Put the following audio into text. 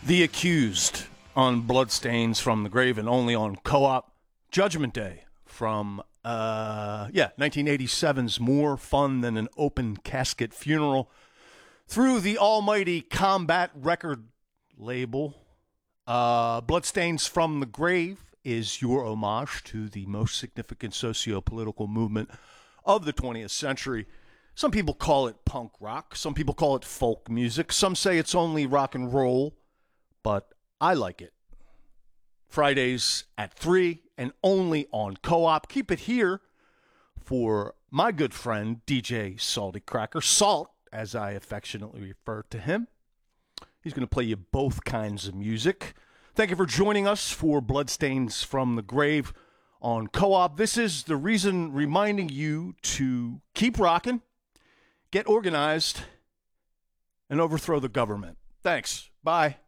The Accused on Bloodstains from the Grave and only on Co-op. Judgment Day from 1987's More Fun Than an Open Casket Funeral through the almighty Combat record label. Bloodstains from the Grave is your homage to the most significant socio-political movement of the 20th century. Some people call it punk rock. Some people call it folk music. Some say it's only rock and roll, but I like it. Fridays at 3 and only on Co-op. Keep it here for my good friend, DJ Salty Cracker. Salt, as I affectionately refer to him. He's going to play you both kinds of music. Thank you for joining us for Bloodstains from the Grave on Co-op. This is the reason reminding you to keep rocking, get organized, and overthrow the government. Thanks. Bye.